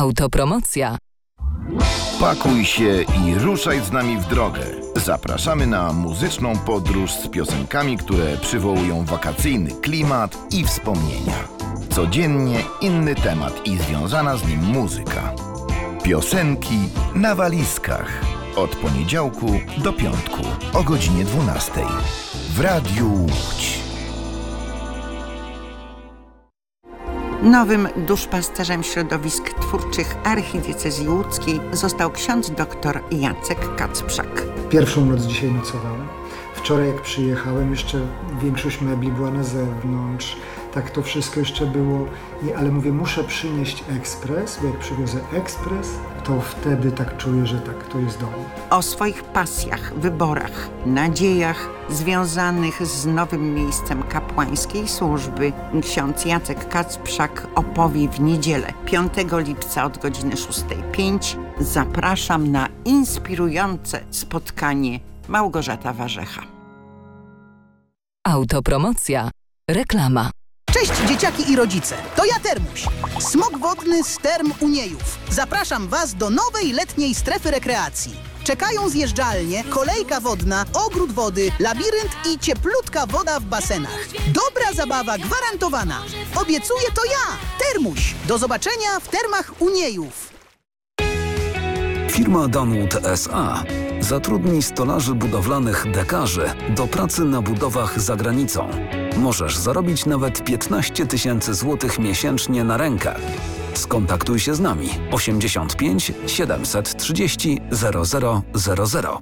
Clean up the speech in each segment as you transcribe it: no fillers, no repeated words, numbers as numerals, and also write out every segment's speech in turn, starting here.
Autopromocja. Pakuj się i ruszaj z nami w drogę. Zapraszamy na muzyczną podróż z piosenkami, które przywołują wakacyjny klimat i wspomnienia. Codziennie inny temat i związana z nim muzyka. Piosenki na walizkach. Od poniedziałku do piątku o godzinie 12 w Radiu Łódź. Nowym duszpasterzem środowisk twórczych archidiecezji łódzkiej został ksiądz dr Jacek Kacprzak. Pierwszą noc dzisiaj nocowałem. Wczoraj jak przyjechałem, jeszcze większość mebli była na zewnątrz. Tak to wszystko jeszcze było, ale mówię, muszę przynieść ekspres, bo jak przywiozę ekspres, to wtedy tak czuję, że tak, to jest dom. O swoich pasjach, wyborach, nadziejach związanych z nowym miejscem kapłańskiej służby ksiądz Jacek Kacprzak opowie w niedzielę 5 lipca od godziny 6:05. Zapraszam na inspirujące spotkanie. Małgorzata Warzecha. Autopromocja. Reklama. Cześć dzieciaki i rodzice, to ja Termuś, smok wodny z Term Uniejów. Zapraszam Was do nowej letniej strefy rekreacji. Czekają zjeżdżalnie, kolejka wodna, ogród wody, labirynt i cieplutka woda w basenach. Dobra zabawa gwarantowana. Obiecuję to ja, Termuś. Do zobaczenia w Termach Uniejów. Firma Danwood S.A. zatrudni stolarzy budowlanych dekarzy do pracy na budowach za granicą. Możesz zarobić nawet 15 000 złotych miesięcznie na rękę. Skontaktuj się z nami 85 730 0000.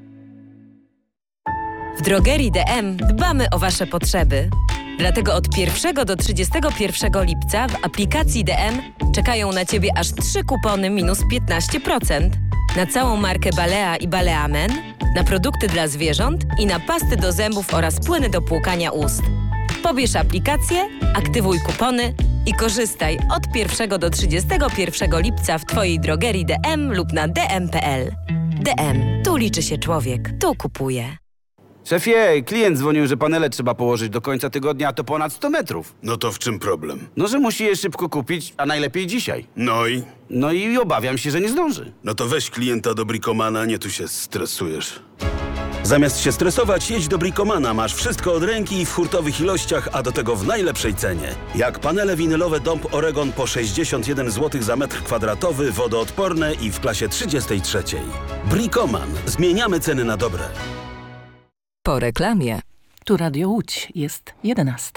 W drogerii DM dbamy o Wasze potrzeby. Dlatego od 1 do 31 lipca w aplikacji DM czekają na Ciebie aż 3 kupony minus 15% na całą markę Balea i Balea Men, na produkty dla zwierząt i na pasty do zębów oraz płyny do płukania ust. Pobierz aplikację, aktywuj kupony i korzystaj od 1 do 31 lipca w Twojej drogerii DM lub na dm.pl. DM. Tu liczy się człowiek. Tu kupuje. Szefie, klient dzwonił, że panele trzeba położyć do końca tygodnia, a to ponad 100 metrów. No to w czym problem? No, że musi je szybko kupić, a najlepiej dzisiaj. No i obawiam się, że nie zdąży. No to weź klienta do Bricomana, nie tu się stresujesz. Zamiast się stresować, jedź do Bricomana. Masz wszystko od ręki i w hurtowych ilościach, a do tego w najlepszej cenie. Jak panele winylowe Dąb Oregon po 61 zł za metr kwadratowy, wodoodporne i w klasie 33. Bricoman. Zmieniamy ceny na dobre. Po reklamie. Tu Radio Łódź, jest 11.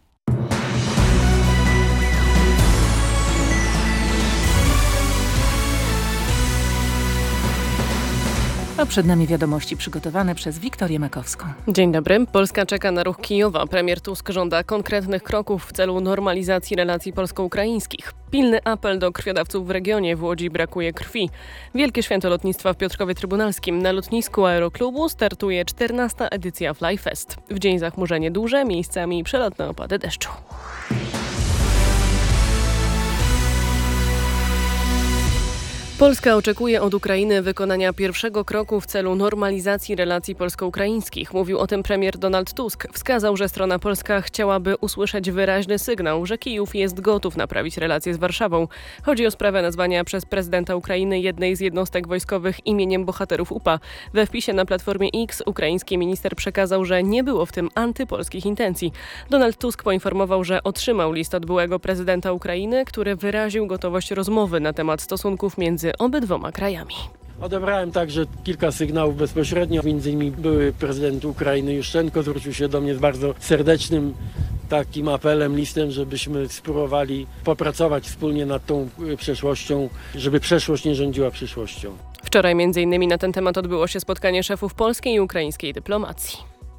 A przed nami wiadomości przygotowane przez Wiktorię Makowską. Dzień dobry. Polska czeka na ruch Kijowa. Premier Tusk żąda konkretnych kroków w celu normalizacji relacji polsko-ukraińskich. Pilny apel do krwiodawców w regionie. W Łodzi brakuje krwi. Wielkie Święto Lotnictwa w Piotrkowie Trybunalskim. Na lotnisku Aeroklubu startuje 14. edycja Flyfest. W dzień zachmurzenie duże, miejscami przelotne opady deszczu. Polska oczekuje od Ukrainy wykonania pierwszego kroku w celu normalizacji relacji polsko-ukraińskich. Mówił o tym premier Donald Tusk. Wskazał, że strona polska chciałaby usłyszeć wyraźny sygnał, że Kijów jest gotów naprawić relacje z Warszawą. Chodzi o sprawę nazwania przez prezydenta Ukrainy jednej z jednostek wojskowych imieniem bohaterów UPA. We wpisie na Platformie X ukraiński minister przekazał, że nie było w tym antypolskich intencji. Donald Tusk poinformował, że otrzymał list od byłego prezydenta Ukrainy, który wyraził gotowość rozmowy na temat stosunków między obydwoma krajami. Odebrałem także kilka sygnałów bezpośrednio. Między innymi były prezydent Ukrainy Juszczenko zwrócił się do mnie z bardzo serdecznym takim apelem, listem, żebyśmy spróbowali popracować wspólnie nad tą przeszłością, żeby przeszłość nie rządziła przyszłością. Wczoraj m.in. na ten temat odbyło się spotkanie szefów polskiej i ukraińskiej dyplomacji.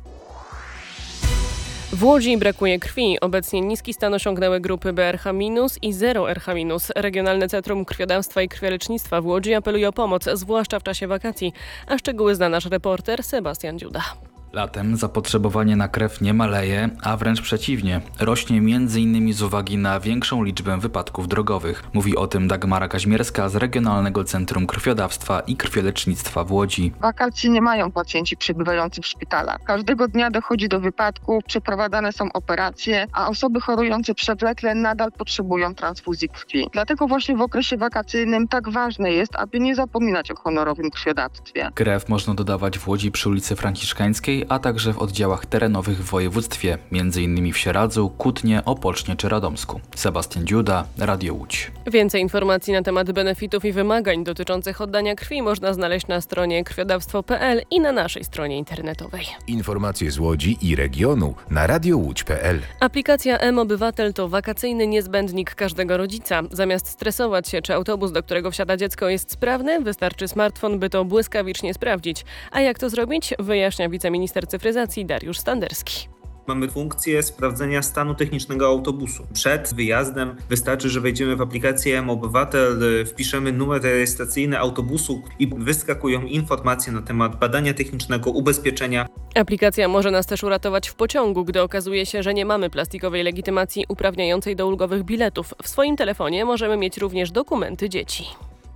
W Łodzi brakuje krwi. Obecnie niski stan osiągnęły grupy BRH- i 0RH-. Regionalne Centrum Krwiodawstwa i Krwiolecznictwa w Łodzi apeluje o pomoc, zwłaszcza w czasie wakacji. A szczegóły zna nasz reporter Sebastian Dziuda. Latem zapotrzebowanie na krew nie maleje, a wręcz przeciwnie. Rośnie m.in. z uwagi na większą liczbę wypadków drogowych. Mówi o tym Dagmara Kaźmierska z Regionalnego Centrum Krwiodawstwa i Krwiolecznictwa w Łodzi. Wakacji nie mają pacjenci przebywający w szpitalach. Każdego dnia dochodzi do wypadków, przeprowadzane są operacje, a osoby chorujące przewlekle nadal potrzebują transfuzji krwi. Dlatego właśnie w okresie wakacyjnym tak ważne jest, aby nie zapominać o honorowym krwiodawstwie. Krew można dodawać w Łodzi przy ulicy Franciszkańskiej, a także w oddziałach terenowych w województwie, m.in. w Sieradzu, Kutnie, Opocznie czy Radomsku. Sebastian Dziuda, Radio Łódź. Więcej informacji na temat benefitów i wymagań dotyczących oddania krwi można znaleźć na stronie krwiodawstwo.pl i na naszej stronie internetowej. Informacje z Łodzi i regionu na radiołódź.pl. Aplikacja mObywatel to wakacyjny niezbędnik każdego rodzica. Zamiast stresować się, czy autobus, do którego wsiada dziecko, jest sprawny, wystarczy smartfon, by to błyskawicznie sprawdzić. A jak to zrobić? Wyjaśnia wiceminister cyfryzacji Dariusz Standerski. Mamy funkcję sprawdzenia stanu technicznego autobusu. Przed wyjazdem wystarczy, że wejdziemy w aplikację mObywatel, wpiszemy numer rejestracyjny autobusu i wyskakują informacje na temat badania technicznego, ubezpieczenia. Aplikacja może nas też uratować w pociągu, gdy okazuje się, że nie mamy plastikowej legitymacji uprawniającej do ulgowych biletów. W swoim telefonie możemy mieć również dokumenty dzieci.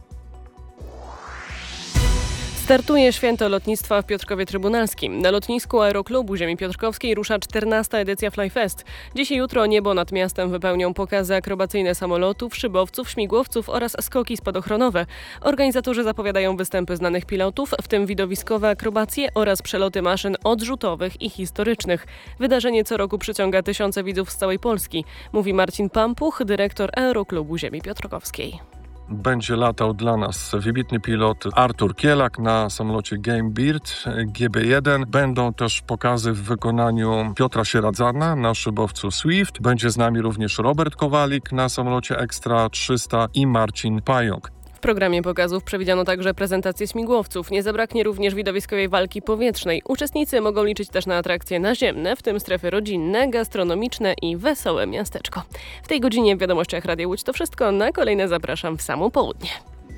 Startuje Święto Lotnictwa w Piotrkowie Trybunalskim. Na lotnisku Aeroklubu Ziemi Piotrkowskiej rusza 14. edycja Flyfest. Dziś i jutro niebo nad miastem wypełnią pokazy akrobacyjne samolotów, szybowców, śmigłowców oraz skoki spadochronowe. Organizatorzy zapowiadają występy znanych pilotów, w tym widowiskowe akrobacje oraz przeloty maszyn odrzutowych i historycznych. Wydarzenie co roku przyciąga tysiące widzów z całej Polski, mówi Marcin Pampuch, dyrektor Aeroklubu Ziemi Piotrkowskiej. Będzie latał dla nas wybitny pilot Artur Kielak na samolocie Gamebird GB1. Będą też pokazy w wykonaniu Piotra Sieradzana na szybowcu Swift. Będzie z nami również Robert Kowalik na samolocie Extra 300 i Marcin Pająk. W programie pokazów przewidziano także prezentację śmigłowców. Nie zabraknie również widowiskowej walki powietrznej. Uczestnicy mogą liczyć też na atrakcje naziemne, w tym strefy rodzinne, gastronomiczne i wesołe miasteczko. W tej godzinie w Wiadomościach Radia Łódź to wszystko. Na kolejne zapraszam w samo południe.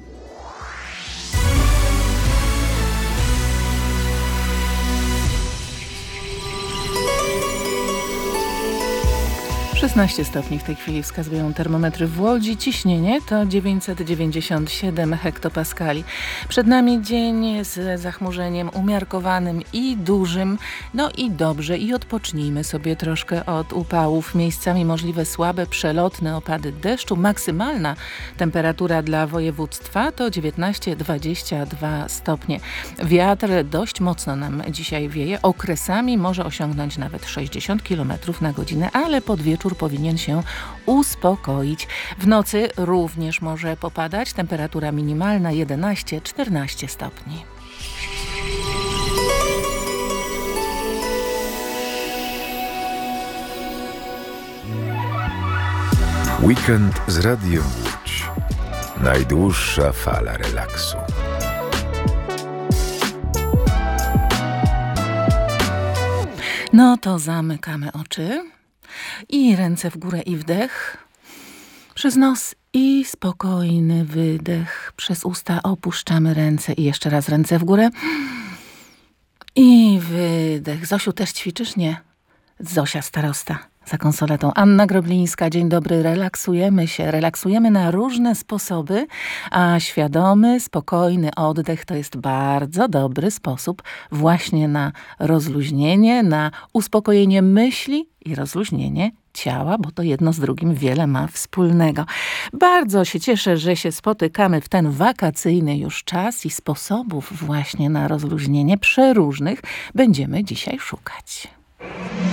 16 stopni w tej chwili wskazują termometry w Łodzi. Ciśnienie to 997 hektopaskali. Przed nami dzień z zachmurzeniem umiarkowanym i dużym. No i dobrze, i odpocznijmy sobie troszkę od upałów. Miejscami możliwe słabe, przelotne opady deszczu. Maksymalna temperatura dla województwa to 19-22 stopnie. Wiatr dość mocno nam dzisiaj wieje. Okresami może osiągnąć nawet 60 km na godzinę, ale pod wieczór powinien się uspokoić. W nocy również może popadać. Temperatura minimalna 11-14 stopni. Weekend z Radiem Łódź. Najdłuższa fala relaksu. No to zamykamy oczy i ręce w górę i wdech. Przez nos i spokojny wydech. Przez usta opuszczamy ręce i jeszcze raz ręce w górę. I wydech. Zosiu, też ćwiczysz? Nie. Zosia starosta za konsoletą. Anna Groblińska, dzień dobry. Relaksujemy się. Relaksujemy na różne sposoby, a świadomy, spokojny oddech to jest bardzo dobry sposób właśnie na rozluźnienie, na uspokojenie myśli i rozluźnienie ciała, bo to jedno z drugim wiele ma wspólnego. Bardzo się cieszę, że się spotykamy w ten wakacyjny już czas i sposobów właśnie na rozluźnienie przeróżnych będziemy dzisiaj szukać.